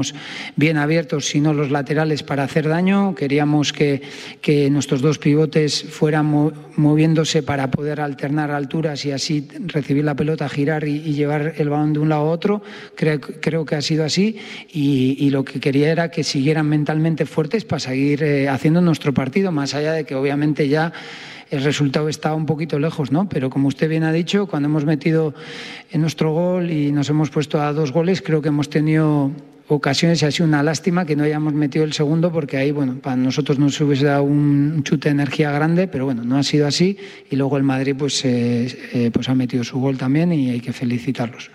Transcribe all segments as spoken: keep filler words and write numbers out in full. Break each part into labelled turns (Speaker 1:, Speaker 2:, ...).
Speaker 1: bien abiertos, sino los laterales para hacer daño. Queríamos que, que nuestros dos pivotes fueran mo- moviéndose para poder alternar alturas y así recibir la pelota, girar y, y llevar el balón de un lado a otro. Creo, creo que ha sido así y, y lo que quería era que siguieran mentalmente fuertes para seguir eh, haciendo nuestro partido, más allá de que obviamente ya el resultado está un poquito lejos, ¿no? Pero como usted bien ha dicho, cuando hemos metido en nuestro gol y nos hemos puesto a dos goles, creo que hemos tenido ocasiones y ha sido una lástima que no hayamos metido el segundo, porque ahí, bueno, para nosotros nos hubiese dado un chute de energía grande, pero bueno, no ha sido así y luego el Madrid pues, eh, eh, pues ha metido su gol también y hay que felicitarlos.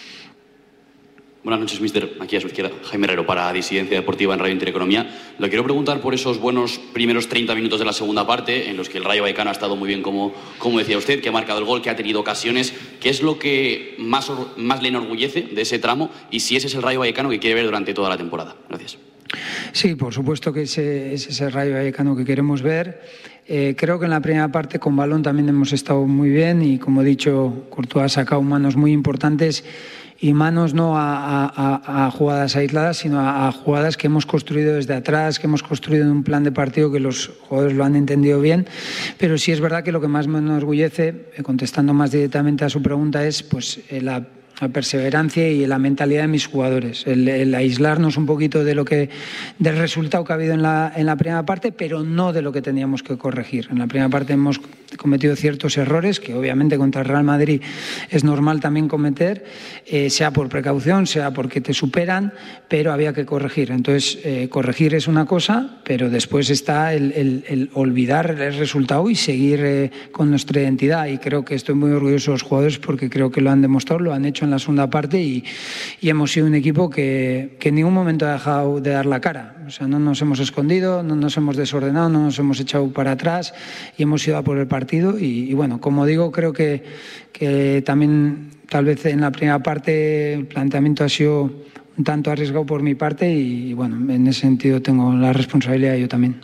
Speaker 2: Buenas noches, míster. Aquí a su izquierda, Jaime Herrero, para Disidencia Deportiva en Radio Intereconomía. Le quiero preguntar por esos buenos primeros treinta minutos de la segunda parte, en los que el Rayo Vallecano ha estado muy bien, como, como decía usted, que ha marcado el gol, que ha tenido ocasiones. ¿Qué es lo que más, más le enorgullece de ese tramo? Y si ese es el Rayo Vallecano que quiere ver durante toda la temporada. Gracias.
Speaker 1: Sí, por supuesto que ese, ese es el Rayo Vallecano que queremos ver. Eh, creo que en la primera parte con balón también hemos estado muy bien y, como he dicho, Courtois ha sacado manos muy importantes. Y manos no a, a, a jugadas aisladas, sino a, a jugadas que hemos construido desde atrás, que hemos construido en un plan de partido que los jugadores lo han entendido bien. Pero sí es verdad que lo que más me enorgullece, contestando más directamente a su pregunta, es pues la, la perseverancia y la mentalidad de mis jugadores. El, el aislarnos un poquito de lo que, del resultado que ha habido en la, en la primera parte, pero no de lo que teníamos que corregir. En la primera parte hemos cometido ciertos errores que obviamente contra el Real Madrid es normal también cometer, eh, sea por precaución, sea porque te superan, pero había que corregir. Entonces, eh, corregir es una cosa, pero después está el, el, el olvidar el resultado y seguir eh, con nuestra identidad. Y creo que estoy muy orgulloso de los jugadores porque creo que lo han demostrado, lo han hecho en la segunda parte y, y hemos sido un equipo que, que en ningún momento ha dejado de dar la cara. O sea, no nos hemos escondido, no nos hemos desordenado, no nos hemos echado para atrás y hemos ido a por el partido. Partido y, y bueno, como digo, creo que, que también tal vez en la primera parte el planteamiento ha sido un tanto arriesgado por mi parte y, y bueno, en ese sentido tengo la responsabilidad yo también.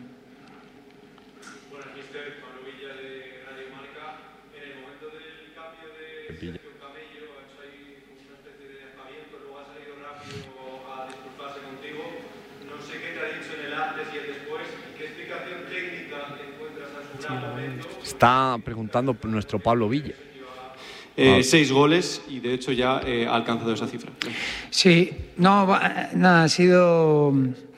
Speaker 3: Buenas, míster. Pablo Villa de Radio Marca. En el momento del cambio de Sergio Camello ha hecho ahí una especie de dejamiento, luego ha salido rápido a disculparse contigo. No sé qué te ha dicho en el antes y el después. ¿Qué explicación técnica encuentras a su gran momento?
Speaker 4: Está preguntando por nuestro Pablo Villa.
Speaker 3: Eh, seis goles y de hecho ya eh, ha alcanzado esa cifra.
Speaker 1: Sí, no, nada, ha sido...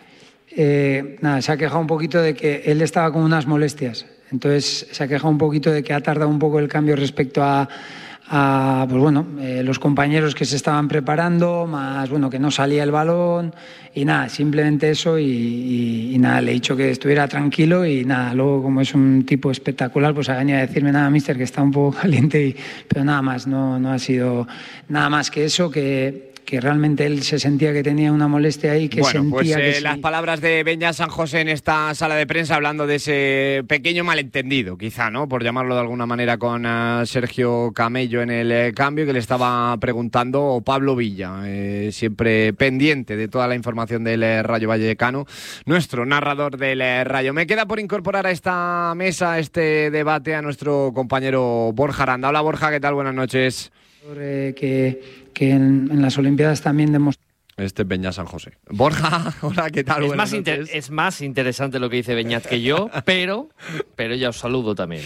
Speaker 1: Eh, nada, se ha quejado un poquito de que él estaba con unas molestias. Entonces se ha quejado un poquito de que ha tardado un poco el cambio respecto a... a pues bueno, eh, los compañeros que se estaban preparando, más bueno, que no salía el balón y nada, simplemente eso y, y, y nada, le he dicho que estuviera tranquilo y nada, luego como es un tipo espectacular, pues ha venido a decirme nada, míster, que está un poco caliente, y, pero nada más, no, no ha sido nada más que eso, que... que realmente él se sentía que tenía una molestia ahí, que
Speaker 4: bueno,
Speaker 1: sentía
Speaker 4: pues, eh,
Speaker 1: que sí.
Speaker 4: Las palabras de Beñat San José en esta sala de prensa hablando de ese pequeño malentendido, quizá, ¿no?, por llamarlo de alguna manera, con uh, Sergio Camello en el eh, cambio, que le estaba preguntando Pablo Villa, eh, siempre pendiente de toda la información del eh, Rayo Vallecano, nuestro narrador del eh, Rayo. Me queda por incorporar a esta mesa, a este debate, a nuestro compañero Borja Aranda. Hola, Borja, ¿qué tal? Buenas noches.
Speaker 1: Eh, que que en, en las Olimpiadas también demostró.
Speaker 4: Este es Beñat San José. Borja, hola, ¿qué tal?
Speaker 5: Es
Speaker 4: Buenas
Speaker 5: más, inter- es más interesante lo que dice Beñat que yo, pero, pero ya os saludo también.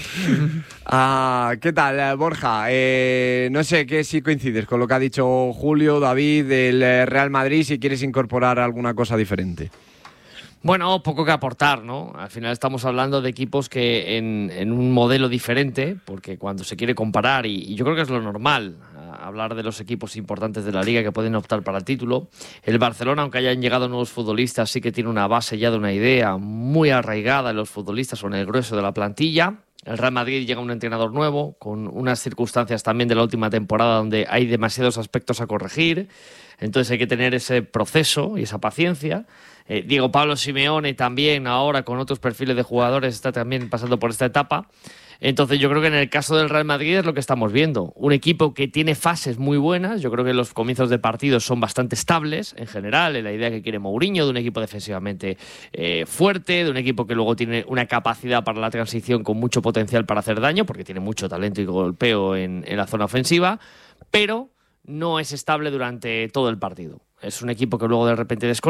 Speaker 4: Ah, ¿qué tal, Borja? Eh, no sé, ¿qué si coincides con lo que ha dicho Julio, David, del Real Madrid, si quieres incorporar alguna cosa diferente?
Speaker 5: Bueno, poco que aportar, ¿no? Al final estamos hablando de equipos que en, en un modelo diferente, porque cuando se quiere comparar, y, y yo creo que es lo normal, hablar de los equipos importantes de la Liga que pueden optar para el título. El Barcelona, aunque hayan llegado nuevos futbolistas, sí que tiene una base ya de una idea muy arraigada en los futbolistas o en el grueso de la plantilla. El Real Madrid llega un entrenador nuevo, con unas circunstancias también de la última temporada donde hay demasiados aspectos a corregir. Entonces hay que tener ese proceso y esa paciencia. Eh, Diego Pablo Simeone también ahora con otros perfiles de jugadores está también pasando por esta etapa. Entonces yo creo que en el caso del Real Madrid es lo que estamos viendo. Un equipo que tiene fases muy buenas. Yo creo que los comienzos de partidos son bastante estables en general, en la idea que quiere Mourinho, de un equipo defensivamente eh, fuerte, de un equipo que luego tiene una capacidad para la transición con mucho potencial para hacer daño, porque tiene mucho talento y golpeo en, en la zona ofensiva, pero no es estable durante todo el partido. es un equipo que luego de repente desconecta.